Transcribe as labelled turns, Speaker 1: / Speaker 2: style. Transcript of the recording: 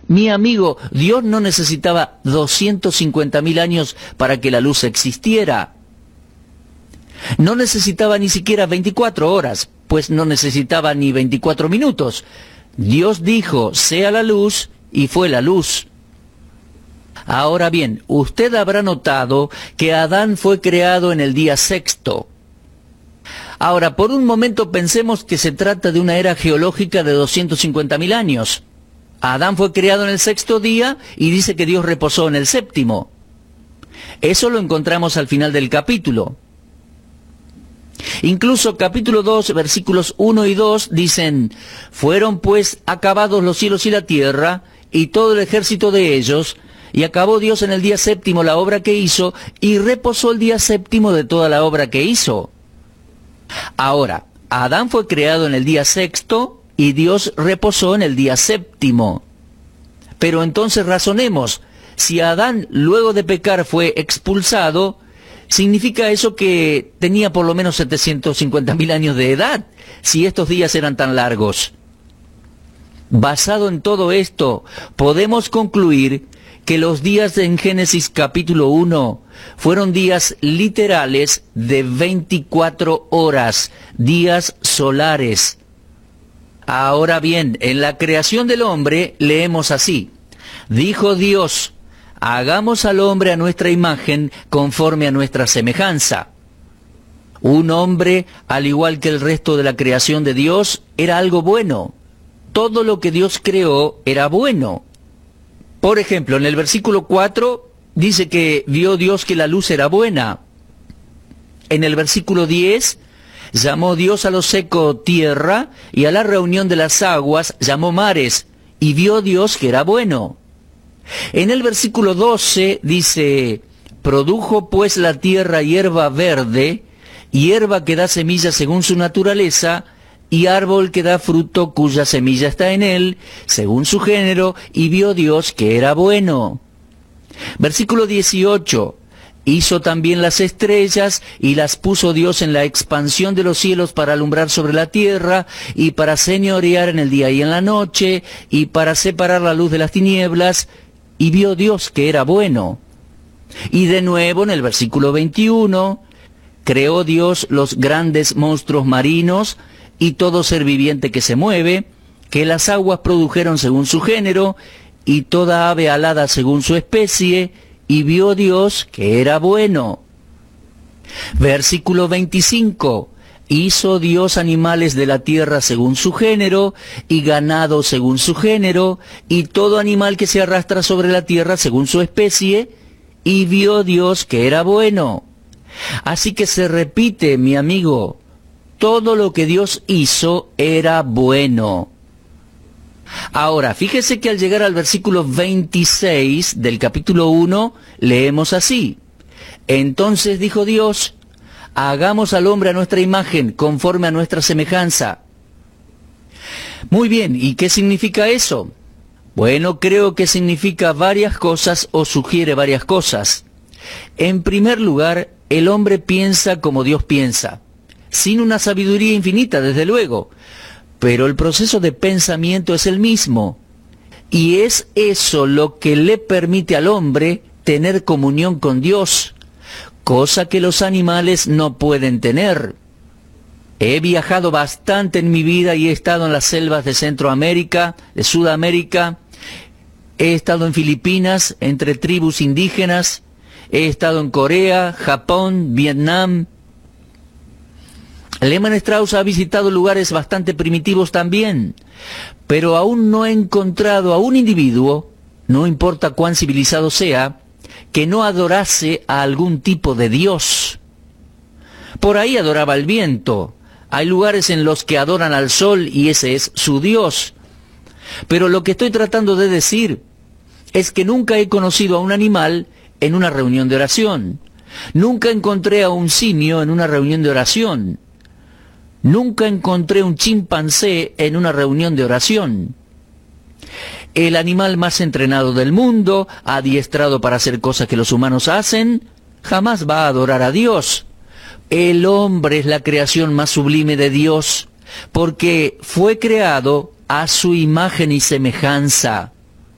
Speaker 1: Mi amigo, Dios no necesitaba 250.000 años para que la luz existiera. No necesitaba ni siquiera 24 horas, pues no necesitaba ni 24 minutos. Dios dijo, sea la luz, y fue la luz. Ahora bien, usted habrá notado que Adán fue creado en el día sexto. Ahora, por un momento pensemos que se trata de una era geológica de 250.000 años. Adán fue creado en el sexto día y dice que Dios reposó en el séptimo. Eso lo encontramos al final del capítulo. Incluso capítulo 2, versículos 1 y 2 dicen, fueron pues acabados los cielos y la tierra, y todo el ejército de ellos, y acabó Dios en el día séptimo la obra que hizo, y reposó el día séptimo de toda la obra que hizo. Ahora, Adán fue creado en el día sexto, y Dios reposó en el día séptimo. Pero entonces razonemos, si Adán luego de pecar fue expulsado, ¿significa eso que tenía por lo menos 750.000 años de edad, si estos días eran tan largos? Basado en todo esto, podemos concluir que los días en Génesis capítulo 1 fueron días literales de 24 horas, días solares. Ahora bien, en la creación del hombre leemos así, dijo Dios, hagamos al hombre a nuestra imagen conforme a nuestra semejanza. Un hombre, al igual que el resto de la creación de Dios, era algo bueno. Todo lo que Dios creó era bueno. Por ejemplo, en el versículo 4 dice que vio Dios que la luz era buena. En el versículo 10 llamó Dios a lo seco tierra y a la reunión de las aguas llamó mares, y vio Dios que era bueno. En el versículo 12 dice, produjo pues la tierra hierba verde, hierba que da semilla según su naturaleza, y árbol que da fruto cuya semilla está en él, según su género, y vio Dios que era bueno. Versículo 18, hizo también las estrellas, y las puso Dios en la expansión de los cielos para alumbrar sobre la tierra, y para señorear en el día y en la noche, y para separar la luz de las tinieblas, y vio Dios que era bueno. Y de nuevo en el versículo 21, creó Dios los grandes monstruos marinos, y todo ser viviente que se mueve, que las aguas produjeron según su género, y toda ave alada según su especie, y vio Dios que era bueno. Versículo 25, hizo Dios animales de la tierra según su género, y ganado según su género, y todo animal que se arrastra sobre la tierra según su especie, y vio Dios que era bueno. Así que se repite, mi amigo, todo lo que Dios hizo era bueno. Ahora, fíjese que al llegar al versículo 26 del capítulo 1, leemos así. Entonces dijo Dios, hagamos al hombre a nuestra imagen, conforme a nuestra semejanza. Muy bien, ¿y qué significa eso? Bueno, creo que significa varias cosas o sugiere varias cosas. En primer lugar, el hombre piensa como Dios piensa, sin una sabiduría infinita, desde luego, pero el proceso de pensamiento es el mismo, y es eso lo que le permite al hombre tener comunión con Dios, cosa que los animales no pueden tener. He viajado bastante en mi vida y he estado en las selvas de Centroamérica, de Sudamérica, he estado en Filipinas, entre tribus indígenas, he estado en Corea, Japón, Vietnam. Lehmann Strauss ha visitado lugares bastante primitivos también, pero aún no he encontrado a un individuo, no importa cuán civilizado sea, que no adorase a algún tipo de Dios. Por ahí adoraba el viento. Hay lugares en los que adoran al sol y ese es su Dios. Pero lo que estoy tratando de decir es que nunca he conocido a un animal en una reunión de oración. Nunca encontré a un simio en una reunión de oración. Nunca encontré un chimpancé en una reunión de oración. El animal más entrenado del mundo, adiestrado para hacer cosas que los humanos hacen, jamás va a adorar a Dios. El hombre es la creación más sublime de Dios, porque fue creado a su imagen y semejanza.